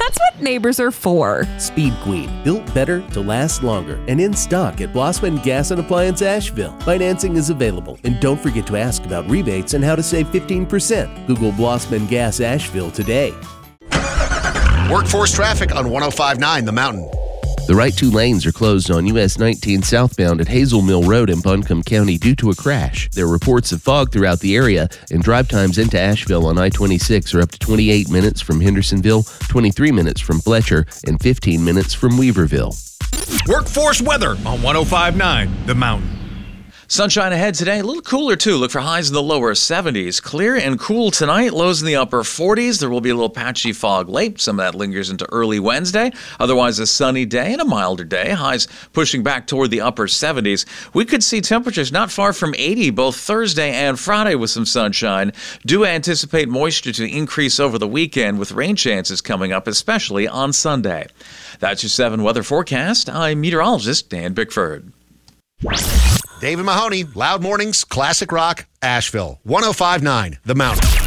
That's what neighbors are for. Speed Queen, built better to last longer, and in stock at Blossman Gas and Appliance Asheville. Financing is available, and don't forget to ask about rebates and how to save 15%. Google Blossman Gas Asheville today. Workforce traffic on 105.9 The Mountain. The right two lanes are closed on US 19 southbound at Hazel Mill Road in Buncombe County due to a crash. There are reports of fog throughout the area, and drive times into Asheville on I-26 are up to 28 minutes from Hendersonville, 23 minutes from Fletcher, and 15 minutes from Weaverville. Workforce weather on 105.9 The Mountain. Sunshine ahead today, a little cooler too. Look for highs in the lower 70s. Clear and cool tonight, lows in the upper 40s. There will be a little patchy fog late. Some of that lingers into early Wednesday. Otherwise, a sunny day and a milder day. Highs pushing back toward the upper 70s. We could see temperatures not far from 80 both Thursday and Friday with some sunshine. Do anticipate moisture to increase over the weekend with rain chances coming up, especially on Sunday. That's your 7 weather forecast. I'm meteorologist Dan Bickford. David Mahoney, Loud Mornings, Classic Rock, Asheville. 105.9 The Mountain.